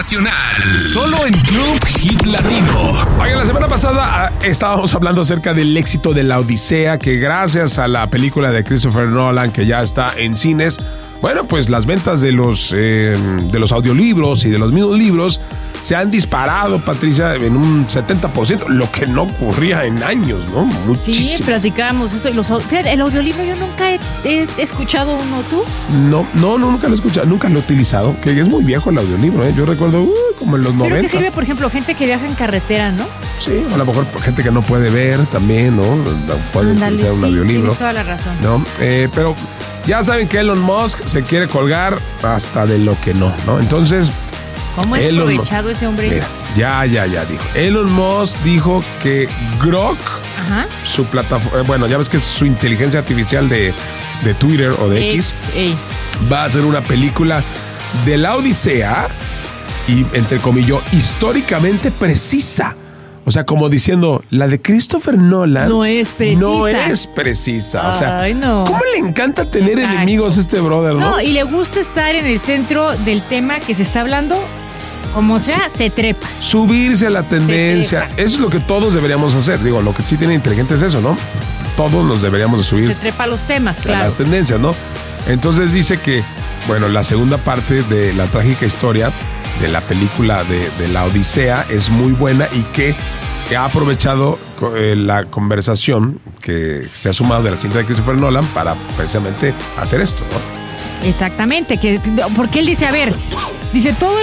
Nacional. Solo en Club Hit Latino. Oigan, la semana pasada estábamos hablando acerca del éxito de La Odisea, que gracias a la película de Christopher Nolan, que ya está en cines, bueno, pues las ventas de los audiolibros y de los mismos libros se han disparado, Patricia, en un 70%, lo que no ocurría en años, ¿no? Muchísimo. Sí, platicábamos esto. Fíjate, el audiolibro yo nunca he escuchado uno, ¿tú? No, nunca lo he escuchado, nunca lo he utilizado, que es muy viejo el audiolibro, ¿eh? Yo recuerdo, como en los 90. Pero que sirve, por ejemplo, gente que viaja en carretera, ¿no? Sí, a lo mejor gente que no puede ver también, ¿no? Puede utilizar un audiolibro. Tienes toda la razón. ¿No? Pero ya saben que Elon Musk se quiere colgar hasta de lo que no, ¿no? Entonces... ¿Cómo es aprovechado ese hombre? Mira, ya dijo. Elon Musk dijo que Grok, su plataforma, bueno, ya ves que es su inteligencia artificial de Twitter o de X, va a hacer una película de La Odisea y, entre comillas, históricamente precisa. O sea, como diciendo, la de Christopher Nolan no es precisa. O sea, ay, no. ¿Cómo le encanta tener enemigos a este brother, no? No, y le gusta estar en el centro del tema que se está hablando. Como sea, se trepa. Subirse a la tendencia. Eso es lo que todos deberíamos hacer. Digo, lo que sí tiene inteligente es eso, ¿no? Todos nos deberíamos de subir. Se trepa a los temas, claro. A las tendencias, ¿no? Entonces dice que, bueno, la segunda parte de la trágica historia de la película de La Odisea es muy buena y que ha aprovechado la conversación que se ha sumado de la cinta de Christopher Nolan para precisamente hacer esto, ¿no? Exactamente, porque él dice, todo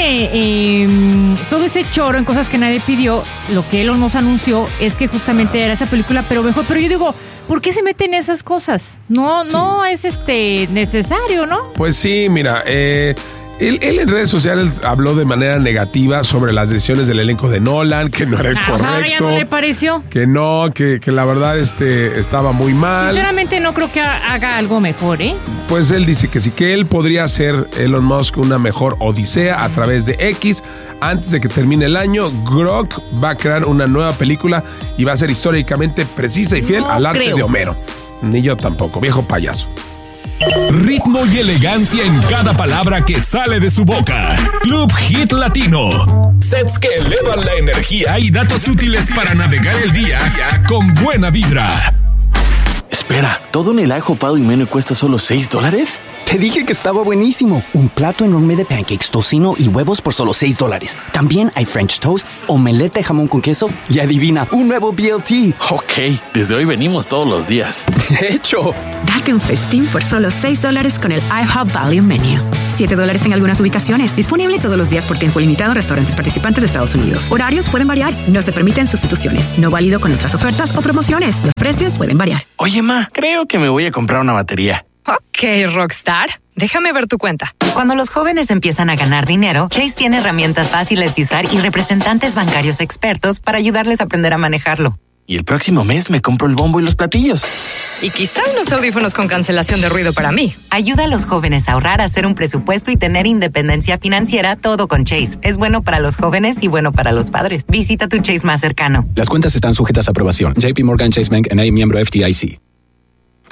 ese choro en cosas que nadie pidió, lo que Elon nos anunció es que justamente era esa película, pero mejor. Pero yo digo, ¿por qué se meten esas cosas? No es necesario, ¿no? Pues sí, mira, él en redes sociales habló de manera negativa sobre las decisiones del elenco de Nolan, que no era el correcto. Ahora ya no le pareció. Que no, que la verdad estaba muy mal. Sinceramente no creo que haga algo mejor, ¿eh? Pues él dice que sí, que él podría hacer, Elon Musk, una mejor Odisea a través de X. Antes de que termine el año, Grok va a crear una nueva película y va a ser históricamente precisa y fiel al arte de Homero. Ni yo tampoco, viejo payaso. Ritmo y elegancia en cada palabra que sale de su boca. Club Hit Latino. Sets que elevan la energía y datos útiles para navegar el día con buena vibra. Espera, ¿todo en el ajo pado y menú cuesta solo $6? Te dije que estaba buenísimo. Un plato enorme de pancakes, tocino y huevos por solo $6. También hay French toast, omelette de jamón con queso y adivina, un nuevo BLT. Ok, desde hoy venimos todos los días. De hecho, date un festín por solo $6 con el IHOP Value Menu. $7 en algunas ubicaciones. Disponible todos los días por tiempo limitado en restaurantes participantes de Estados Unidos. Horarios pueden variar. No se permiten sustituciones. No válido con otras ofertas o promociones. Los precios pueden variar. Oye, ma, creo que me voy a comprar una batería. Ok, Rockstar. Déjame ver tu cuenta. Cuando los jóvenes empiezan a ganar dinero, Chase tiene herramientas fáciles de usar y representantes bancarios expertos para ayudarles a aprender a manejarlo. Y el próximo mes me compro el bombo y los platillos. Y quizá unos audífonos con cancelación de ruido para mí. Ayuda a los jóvenes a ahorrar, a hacer un presupuesto y tener independencia financiera, todo con Chase. Es bueno para los jóvenes y bueno para los padres. Visita tu Chase más cercano. Las cuentas están sujetas a aprobación. JP Morgan Chase Bank N.A., miembro FDIC.